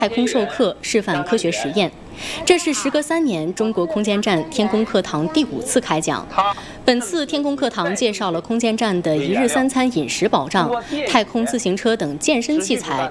太空授课示范科学实验，这是时隔3年中国空间站天宫课堂第5次开讲。本次天宫课堂介绍了空间站的1日3餐饮食保障、太空自行车等健身器材